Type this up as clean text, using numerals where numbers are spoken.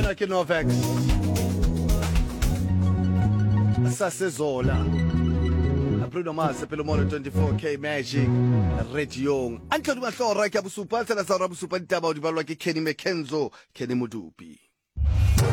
Yena ke Novex Sasezola Bruno Mars Pelomono 24K Magic Red Young Antladu mahlora ke abusupa tsela sa ra busupa ditaba di balwa ke Kenny McKenzo Kenny Modupi